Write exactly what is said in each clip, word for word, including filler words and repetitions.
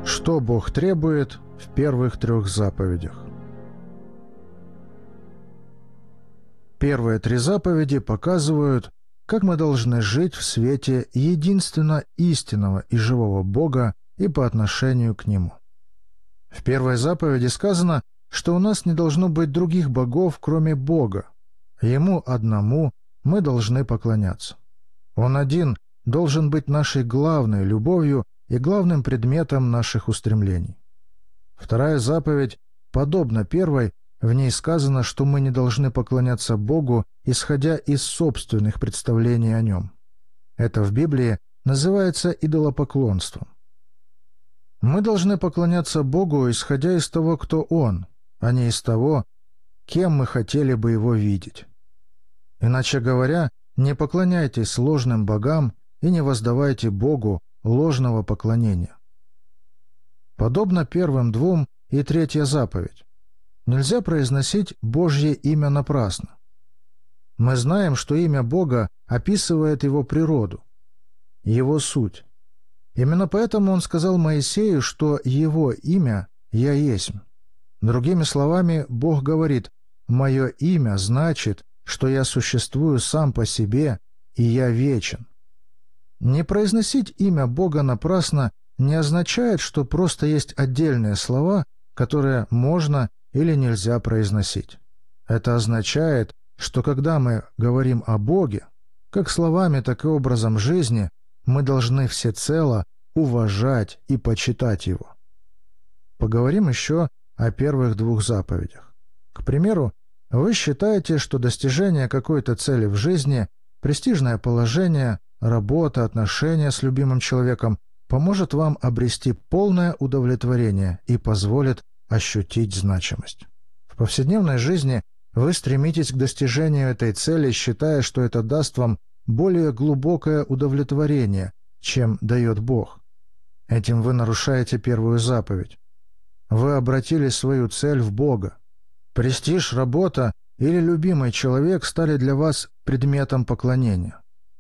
Что Бог требует в первых трех заповедях? Первые три заповеди показывают, как мы должны жить в свете единственно истинного и живого Бога и по отношению к Нему. В первой заповеди сказано, что у нас не должно быть других богов, кроме Бога. Ему одному мы должны поклоняться. Он один должен быть нашей главной любовью и главным предметом наших устремлений. Вторая заповедь подобна первой, в ней сказано, что мы не должны поклоняться Богу, исходя из собственных представлений о Нем. Это в Библии называется идолопоклонством. Мы должны поклоняться Богу, исходя из того, кто Он, а не из того, кем мы хотели бы Его видеть. Иначе говоря, не поклоняйтесь ложным богам и не воздавайте Богу ложного поклонения. Подобно первым двум и третья заповедь. Нельзя произносить Божье имя напрасно. Мы знаем, что имя Бога описывает Его природу, Его суть. Именно поэтому Он сказал Моисею, что Его имя «Я есмь». Другими словами, Бог говорит: «Мое имя значит, что я существую сам по себе, и я вечен». Не произносить имя Бога напрасно не означает, что просто есть отдельные слова, которые можно или нельзя произносить. Это означает, что когда мы говорим о Боге, как словами, так и образом жизни, мы должны всецело уважать и почитать Его. Поговорим еще о первых двух заповедях. К примеру, вы считаете, что достижение какой-то цели в жизни, престижное положение, работа, отношения с любимым человеком поможет вам обрести полное удовлетворение и позволит ощутить значимость. В повседневной жизни вы стремитесь к достижению этой цели, считая, что это даст вам более глубокое удовлетворение, чем дает Бог. Этим вы нарушаете первую заповедь. Вы обратили свою цель в Бога. Престиж, работа или любимый человек стали для вас предметом поклонения.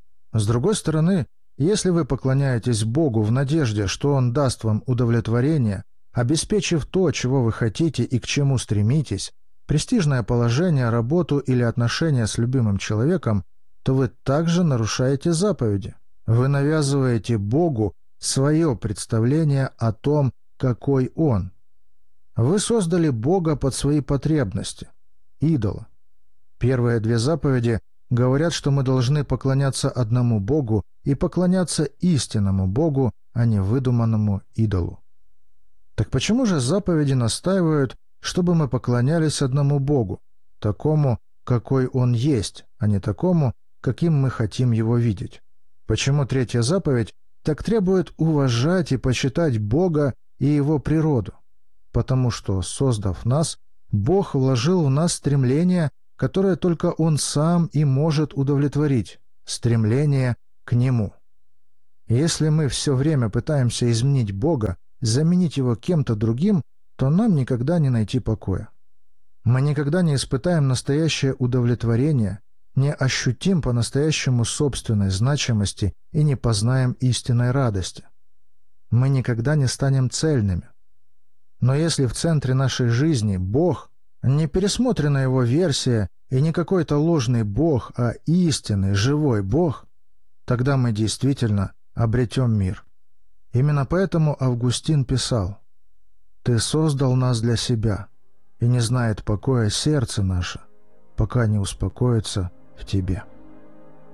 С другой стороны, если вы поклоняетесь Богу в надежде, что Он даст вам удовлетворение, обеспечив то, чего вы хотите и к чему стремитесь, престижное положение, работу или отношения с любимым человеком, то вы также нарушаете заповеди. Вы навязываете Богу свое представление о том, какой Он. Вы создали Бога под свои потребности, идола. Первые две заповеди говорят, что мы должны поклоняться одному Богу и поклоняться истинному Богу, а не выдуманному идолу. Так почему же заповеди настаивают, чтобы мы поклонялись одному Богу, такому, какой Он есть, а не такому, каким мы хотим Его видеть? Почему третья заповедь так требует уважать и почитать Бога и Его природу? Потому что, создав нас, Бог вложил в нас стремление, которое только Он сам и может удовлетворить, стремление к Нему. Если мы все время пытаемся изменить Бога, заменить Его кем-то другим, то нам никогда не найти покоя. Мы никогда не испытаем настоящее удовлетворение, не ощутим по-настоящему собственной значимости и не познаем истинной радости. Мы никогда не станем цельными. Но если в центре нашей жизни Бог, не пересмотренная Его версия и не какой-то ложный Бог, а истинный, живой Бог, тогда мы действительно обретем мир. Именно поэтому Августин писал: «Ты создал нас для себя, и не знает покоя сердце наше, пока не успокоится в Тебе».